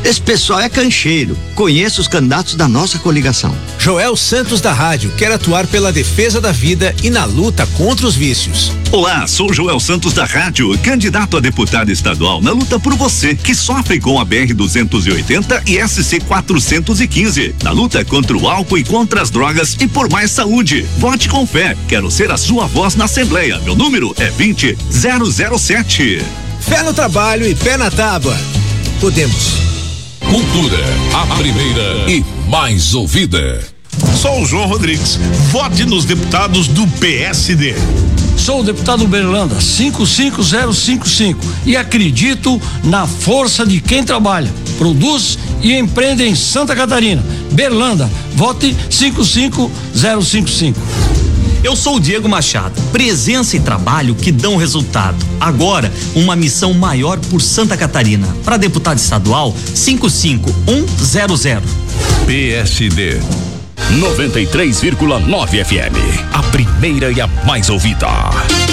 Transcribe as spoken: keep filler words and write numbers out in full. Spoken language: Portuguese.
Esse pessoal é cancheiro. Conheço os candidatos da nossa coligação. Joel Santos da Rádio quer atuar pela defesa da vida e na luta contra os vícios. Olá, sou Joel Santos da Rádio, candidato a deputado estadual na luta por você, que sofre com a B R duzentos e oitenta e S C quatrocentos e quinze, na luta contra o álcool e contra as drogas e por mais saúde. Vote com fé. Quero ser a sua voz na Assembleia. Meu número é vinte zero zero sete. Fé no trabalho e pé na tábua. Podemos. Cultura, a primeira e mais ouvida. Sou o João Rodrigues. Vote nos deputados do P S D. Sou o deputado Berlanda, cinco cinco zero cinco cinco, e acredito na força de quem trabalha, produz e empreende em Santa Catarina. Berlanda, vote cinco cinco zero cinco cinco. Eu sou o Diego Machado, presença e trabalho que dão resultado. Agora, uma missão maior por Santa Catarina. Para deputado estadual, cinco cinco um zero zero. P S D noventa e três vírgula nove F M, a primeira e a mais ouvida.